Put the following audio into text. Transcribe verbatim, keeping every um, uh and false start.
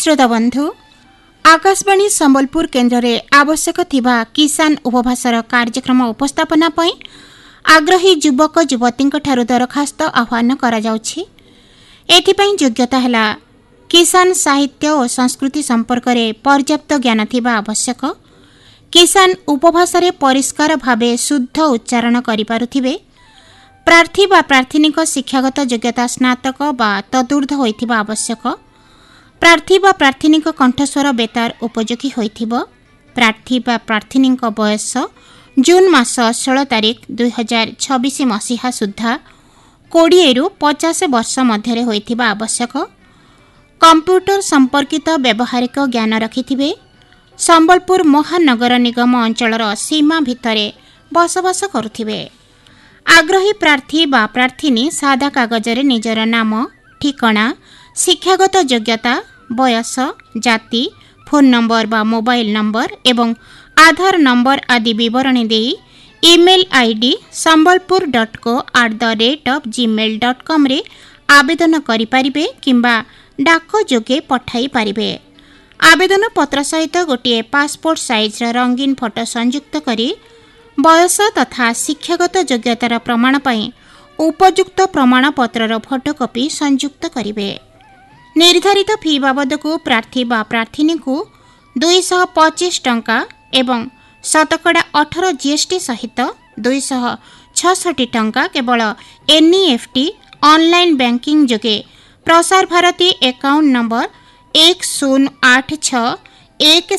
श्रोता बंधु आकाशवाणी संबलपुर केन्द्र रे आवश्यक थिबा किसान उपभाषार कार्यक्रम उपस्थापना पई आग्रही युवक युवती ठारू दरखास्त आह्वान करा जाउछि। एथिपई योग्यता हला किसान साहित्य और संस्कृति संपर्क रे पर्याप्त ज्ञान थिबा आवश्यक, किसान उपभाषा रे परिष्कार भावे शुद्ध उच्चारण करि पारुथिबे, प्रार्थी बा प्रार्थीनिक शिक्षागत योग्यता स्नातक बा तदूर्ध्व होइथिबा आवश्यक, प्रार्थी बा प्रार्थीनिक कंठस्वर बेतार उपयोगी होइथिबो, प्रार्थी बा प्रार्थीनिक बयस जून मास षोल तारीख दुई हजार छब्बीस मसीहा सुधा कोड़े रु पचास वर्ष मध्य होइथिबा आवश्यक, कंप्यूटर संपर्कित व्यावहारिक ज्ञान रखिथिबे, संबलपुर महानगर निगम अंचलर सीमा भितरे बसवास करुथिबे। आग्रही प्रार्थी बा प्रार्थीनी सादा कागजरे निजर नाम, ठिकाना, शिक्षागत योग्यता, बयस, जाति, फोन नंबर बा मोबाइल नंबर एवं आधार नंबर आदि विवरणी देई ईमेल आईडी संबलपुर डॉट को at the rate of Gmail dot com रे आवेदन करि पारिबे किंबा डाक जोगे पठाई पारिबे। आवेदन पत्र सहित गोटे पासपोर्ट साइज रंगीन फोटो संयुक्त करी बयस तथा शिक्षागत योग्यतार प्रमाण पई उपयुक्त प्रमाण पत्रर फोटोकॉपी संयुक्त करिवे। निर्धारित फी बाबद को प्रार्थी बा प्रार्थीनी को दुई सौ पच्चीस टंका एवं शतकड़ा अठारह जीएसटी सहित दुई सौ छठी टंका केवल एनईएफटी ऑनलाइन बैंकिंग जोगे प्रसार भारती अकाउंट नंबर एक शून्य आठ छः एक